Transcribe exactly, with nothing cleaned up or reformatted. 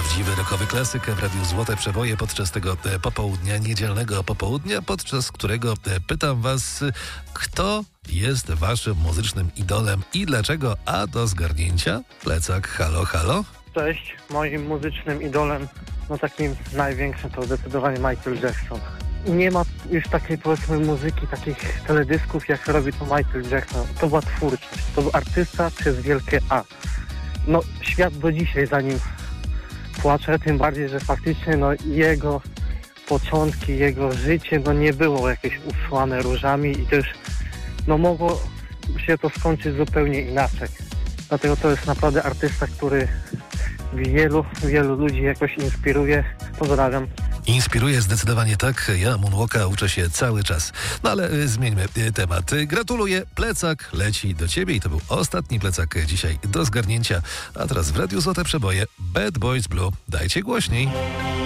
Prawdziwy rockowy klasyk w Radiu Złote Przeboje podczas tego popołudnia, niedzielnego popołudnia, podczas którego pytam was, kto jest waszym muzycznym idolem i dlaczego? A do zgarnięcia plecak. Halo, halo. Cześć, moim muzycznym idolem, no takim największym to zdecydowanie Michael Jackson. Nie ma już takiej, powiedzmy, muzyki, takich teledysków, jak robi to Michael Jackson. To była twórczość, to był artysta przez wielkie A. No, świat do dzisiaj za nim płacze, tym bardziej, że faktycznie no, jego początki, jego życie no, nie było jakieś usłane różami i też no, mogło się to skończyć zupełnie inaczej. Dlatego to jest naprawdę artysta, który wielu, wielu ludzi jakoś inspiruje. Pozdrawiam. Inspiruje zdecydowanie tak. Ja moonwalka uczę się cały czas. No ale y, zmieńmy y, temat. Gratuluję. Plecak leci do ciebie i to był ostatni plecak dzisiaj do zgarnięcia. A teraz w Radiu Złote Przeboje Bad Boys Blue. Dajcie głośniej.